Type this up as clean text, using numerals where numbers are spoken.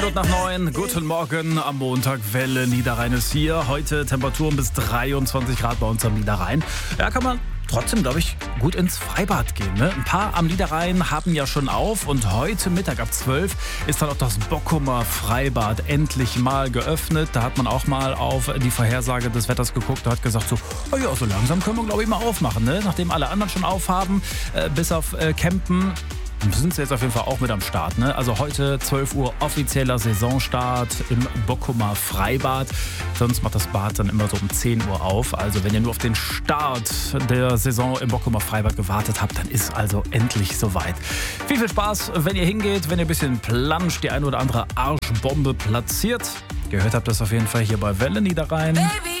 Nach 9, guten Morgen am Montag, Welle Niederrhein ist hier. Heute Temperaturen bis 23 Grad bei uns am Niederrhein. Ja, kann man trotzdem, glaube ich, gut ins Freibad gehen. Ne? Ein paar am Niederrhein haben ja schon auf und heute Mittag ab 12 ist dann auch das Bockumer Freibad endlich mal geöffnet. Da hat man auch mal auf die Vorhersage des Wetters geguckt und hat gesagt so, oh ja, so langsam können wir, glaube ich, mal aufmachen. Ne? Nachdem alle anderen schon aufhaben, bis auf Campen, sind sie jetzt auf jeden Fall auch mit am Start. Ne? Also heute 12 Uhr offizieller Saisonstart im Bockumer Freibad. Sonst macht das Bad dann immer so um 10 Uhr auf. Also wenn ihr nur auf den Start der Saison im Bockumer Freibad gewartet habt, dann ist also endlich soweit. Viel Spaß, wenn ihr hingeht, wenn ihr ein bisschen planscht, die eine oder andere Arschbombe platziert. Gehört habt das auf jeden Fall hier bei Welle Niederrhein. Baby.